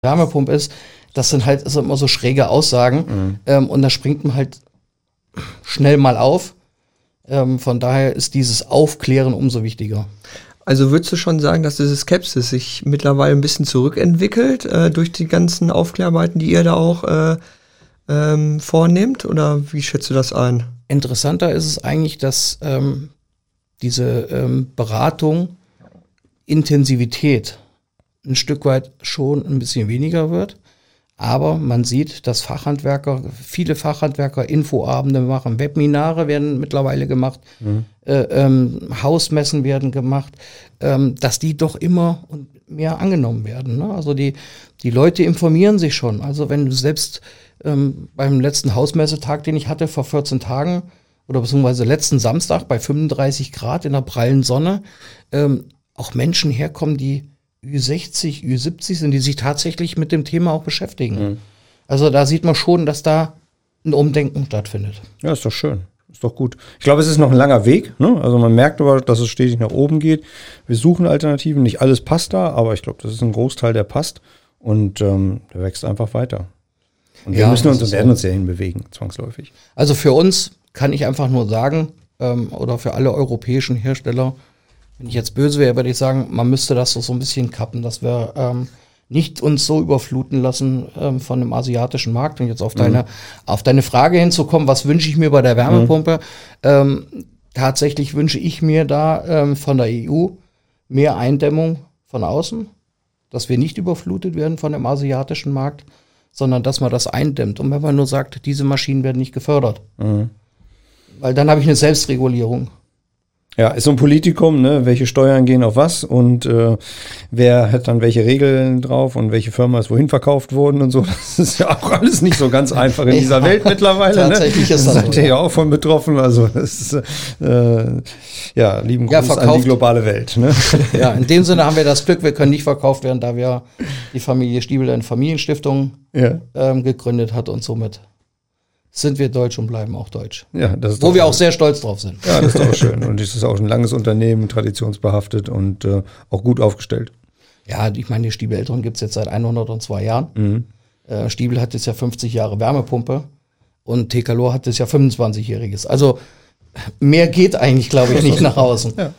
Wärmepumpe ist, das sind halt ist immer so schräge Aussagen und da springt man halt schnell mal auf. Von daher ist dieses Aufklären umso wichtiger. Also würdest du schon sagen, dass diese Skepsis sich mittlerweile ein bisschen zurückentwickelt durch die ganzen Aufklärarbeiten, die ihr da auch vornehmt? Oder wie schätzt du das ein? Interessanter ist es eigentlich, dass diese Beratung, Intensivität ein Stück weit schon ein bisschen weniger wird. Aber man sieht, dass viele Fachhandwerker Infoabende machen, Webinare werden mittlerweile gemacht, Hausmessen werden gemacht, dass die doch immer mehr angenommen werden. Ne? Also die Leute informieren sich schon. Also wenn du selbst beim letzten Hausmessetag, den ich hatte vor 14 Tagen, oder beziehungsweise letzten Samstag bei 35 Grad in der prallen Sonne, auch Menschen herkommen, die Ü60, Ü70 sind, die sich tatsächlich mit dem Thema auch beschäftigen. Also da sieht man schon, dass da ein Umdenken stattfindet. Ja, ist doch schön. Ist doch gut. Ich glaube, es ist noch ein langer Weg. Ne? Also man merkt aber, dass es stetig nach oben geht. Wir suchen Alternativen. Nicht alles passt da, aber ich glaube, das ist ein Großteil, der passt. Und der wächst einfach weiter. Und wir müssen uns und werden uns ja hinbewegen, zwangsläufig. Also für uns kann ich einfach nur sagen, oder für alle europäischen Hersteller, wenn ich jetzt böse wäre, würde ich sagen, man müsste das so ein bisschen kappen, dass wir nicht uns so überfluten lassen von dem asiatischen Markt. Und jetzt auf deine Frage hinzukommen, was wünsche ich mir bei der Wärmepumpe? Tatsächlich wünsche ich mir da von der EU mehr Eindämmung von außen, dass wir nicht überflutet werden von dem asiatischen Markt, sondern dass man das eindämmt. Und wenn man nur sagt, diese Maschinen werden nicht gefördert, weil dann habe ich eine Selbstregulierung. Ja, ist so ein Politikum, ne? Welche Steuern gehen auf was und wer hat dann welche Regeln drauf und welche Firma ist wohin verkauft worden und so. Das ist ja auch alles nicht so ganz einfach in dieser Welt mittlerweile. Tatsächlich ist das so. Seid ihr ja auch von betroffen. Also das ist, lieben Gruß an die globale Welt. Ne? Ja, in dem Sinne haben wir das Glück, wir können nicht verkauft werden, da wir die Familie Stiebel eine Familienstiftung gegründet hat und somit sind wir deutsch und bleiben auch deutsch. Ja, das ist wo wir auch sehr stolz drauf sind. Ja, das ist auch schön. Und es ist auch ein langes Unternehmen, traditionsbehaftet und auch gut aufgestellt. Ja, ich meine, die Stiebel-Eltern gibt es jetzt seit 102 Jahren. Stiebel hat jetzt ja 50 Jahre Wärmepumpe und Tekalor hat jetzt ja 25-jähriges. Also mehr geht eigentlich, glaube ich, nicht nach außen. Ja.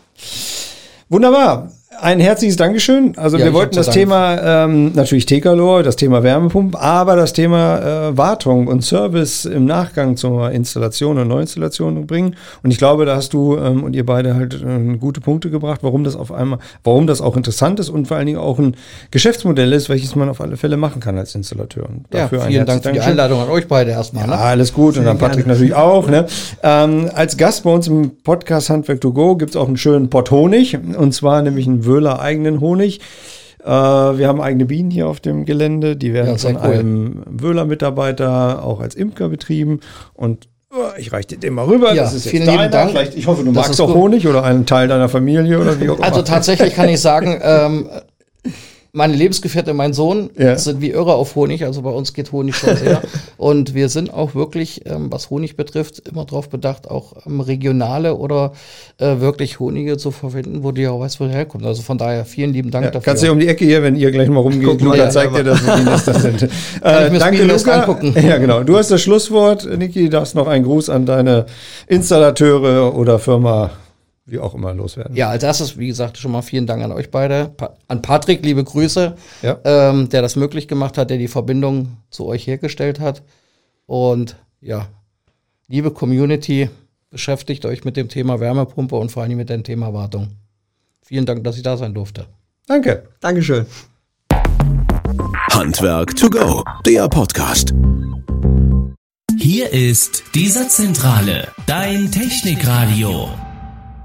Wunderbar. Ein herzliches Dankeschön. Also wir wollten das Thema natürlich Tekalor, das Thema Wärmepumpe, aber das Thema Wartung und Service im Nachgang zur Installation und Neuinstallation bringen. Und ich glaube, da hast du und ihr beide halt gute Punkte gebracht, warum das auch interessant ist und vor allen Dingen auch ein Geschäftsmodell ist, welches man auf alle Fälle machen kann als Installateur. Und dafür vielen Dank für die Einladung an euch beide erstmal. Ja, alles gut. Und an Patrick natürlich auch. Ne? Als Gast bei uns im Podcast Handwerk to go gibt es auch einen schönen Pott Honig. Und zwar nämlich einen Wöhler eigenen Honig. Wir haben eigene Bienen hier auf dem Gelände. Die werden von einem Wöhler-Mitarbeiter auch als Imker betrieben. Und ich reiche dir den mal rüber. Ja, das ist vielen lieben Dank. Vielleicht, ich hoffe, du magst auch Honig oder einen Teil deiner Familie oder wie auch immer. Also tatsächlich kann ich sagen, meine Lebensgefährtin, mein Sohn, sind wie irre auf Honig. Also bei uns geht Honig schon sehr. Und wir sind auch wirklich, was Honig betrifft, immer darauf bedacht, auch regionale oder wirklich Honige zu verwenden, wo du ja auch weißt, wo der herkommt. Also von daher vielen lieben Dank dafür. Kannst du um die Ecke hier, wenn ihr gleich mal rumgeht, Luca zeigt dir das, wie das sind. Danke, Luca. Angucken. Ja, genau. Du hast das Schlusswort, Niki. Du darfst noch einen Gruß an deine Installateure oder Firma wie auch immer loswerden. Ja, als erstes, wie gesagt, schon mal vielen Dank an euch beide. An Patrick, liebe Grüße, der das möglich gemacht hat, der die Verbindung zu euch hergestellt hat. Und ja, liebe Community, beschäftigt euch mit dem Thema Wärmepumpe und vor allem mit dem Thema Wartung. Vielen Dank, dass ich da sein durfte. Danke. Dankeschön. Handwerk to go, der Podcast. Hier ist die Satzzentrale, dein Technikradio.